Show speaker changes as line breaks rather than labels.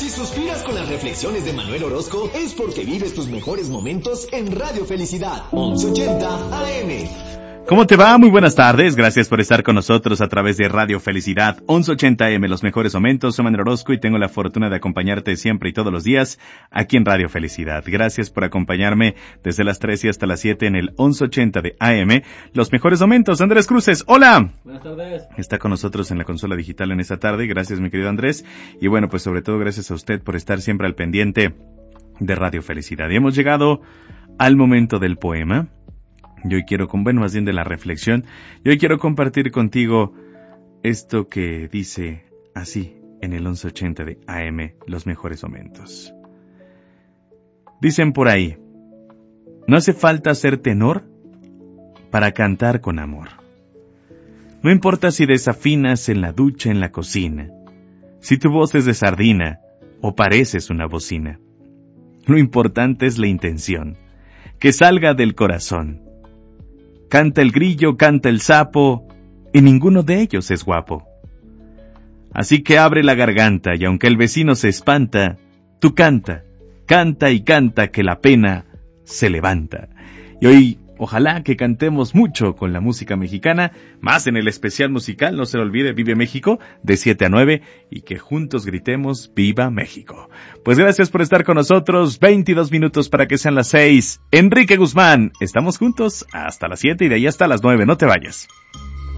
Si suspiras con las reflexiones de Manuel Orozco, es porque vives tus mejores momentos en Radio Felicidad, 1180 AM.
¿Cómo te va? Muy buenas tardes. Gracias por estar con nosotros a través de Radio Felicidad, 1180 AM, los mejores momentos. Soy Manuel Orozco y tengo la fortuna de acompañarte siempre y todos los días aquí en Radio Felicidad. Gracias por acompañarme desde las 3 y hasta las 7 en el 1180 de AM, los mejores momentos. Andrés Cruces, hola.
Buenas tardes.
Está con nosotros en la consola digital en esta tarde. Gracias, mi querido Andrés. Y bueno, pues sobre todo gracias a usted por estar siempre al pendiente de Radio Felicidad. Y hemos llegado al momento del poema. Y hoy quiero, más bien de la reflexión, y hoy quiero compartir contigo esto que dice así en el 1180 de AM, los mejores momentos. Dicen por ahí, no hace falta ser tenor para cantar con amor. No importa si desafinas en la ducha, en la cocina, si tu voz es de sardina o pareces una bocina. Lo importante es la intención, que salga del corazón. Canta el grillo, canta el sapo, y ninguno de ellos es guapo. Así que abre la garganta, y aunque el vecino se espanta, tú canta, canta y canta, que la pena se levanta. Y hoy, ojalá que cantemos mucho con la música mexicana, más en el especial musical, no se lo olvide, Vive México, de 7 a 9, y que juntos gritemos ¡Viva México! Pues gracias por estar con nosotros, 22 minutos para que sean las 6. Enrique Guzmán, estamos juntos hasta las 7 y de ahí hasta las 9, no te vayas.